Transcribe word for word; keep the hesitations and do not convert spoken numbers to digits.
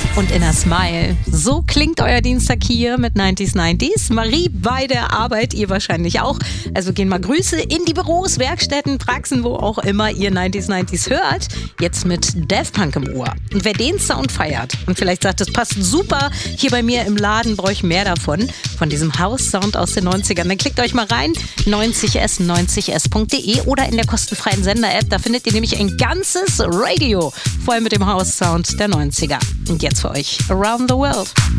und Inner Smile. So klingt euer Dienstag hier mit neunzig neunzig. Marie bei der Arbeit, ihr wahrscheinlich auch. Also gehen mal Grüße in die Büros, Werkstätten, Praxen, wo auch immer ihr neunzig neunzig hört. Jetzt mit Daft Punk im Ohr. Und wer den Sound feiert und vielleicht sagt, das passt super, hier bei mir im Laden brauche ich mehr davon, von diesem House-Sound aus den neunzigern, dann klickt euch mal rein, neunzig s neunzig s punkt de oder in der kostenfreien Sender-App. Da findet ihr nämlich ein ganzes Radio, voll mit dem House-Sound der neunziger. Und jetzt für euch Around the World.